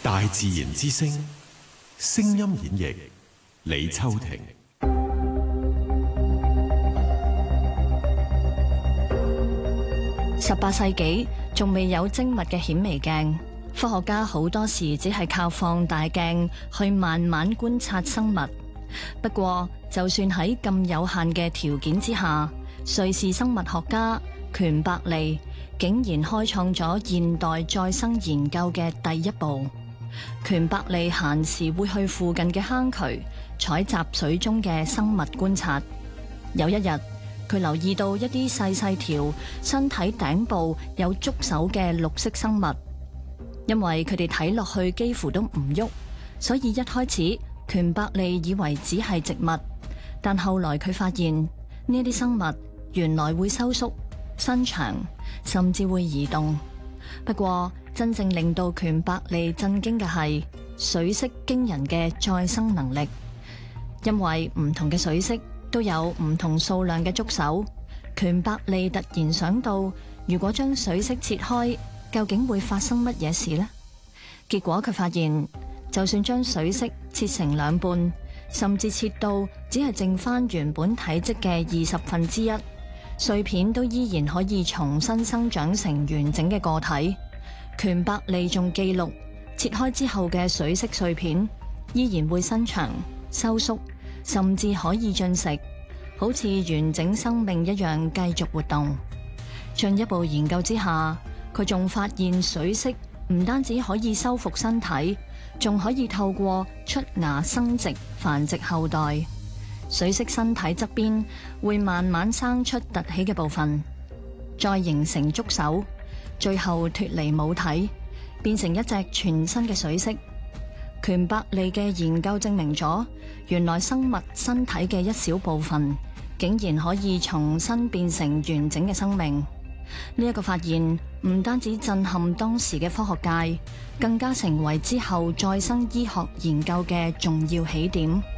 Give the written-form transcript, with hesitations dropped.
大自然之聲，聲音演繹李秋婷。 18世紀仲未有精密嘅顯微鏡，科學家好多時只係靠放大鏡去慢慢觀察生物。不過，就算喺咁有限嘅條件之下，瑞士生物學家權伯利竟然開創咗現代再生研究嘅第一步。權伯利閒時會去附近嘅坑渠採集水中嘅生物觀察。有一日，佢留意到一啲細細條、身體頂部有觸手嘅綠色生物，因為佢哋睇落去幾乎都唔喐，所以一開始權伯利以為只係植物。但後來佢發現呢啲生物原來會收縮、伸長，甚至會移動。不過真正令到權伯利震驚嘅係水螅驚人嘅再生能力，因為唔同嘅水螅都有唔同數量嘅觸手。權伯利突然想到，如果將水螅切開，究竟會發生乜嘢事呢？結果佢發現，就算將水螅切成兩半，甚至切到只係剩翻原本體積嘅1/20，碎片都依然可以重新生長成完整嘅個體。權伯利仲記錄，切開之後嘅水螅碎片依然會伸長、收縮，甚至可以進食，好似完整生命一樣繼續活動。進一步研究之下，佢仲發現水螅唔單止可以修復身體，仲可以透過出芽生殖繁殖後代。水螅身體側邊會慢慢生出凸起嘅部分，再形成觸手，最後脫離母體，變成一隻全新嘅水螅。權伯利嘅研究證明咗，原來生物身體嘅一小部分竟然可以重新變成完整嘅生命。呢一個發現唔單止震撼當時嘅科學界，更加成為之後再生醫學研究嘅重要起點。